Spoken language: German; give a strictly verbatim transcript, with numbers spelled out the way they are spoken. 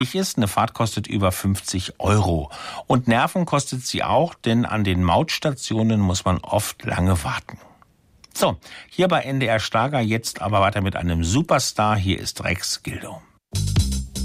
ist, eine Fahrt kostet über fünfzig Euro. Und Nerven kostet sie auch, denn an den Mautstationen muss man oft lange warten. So, hier bei N D R Schlager jetzt aber weiter mit einem Superstar. Hier ist Rex Gildo.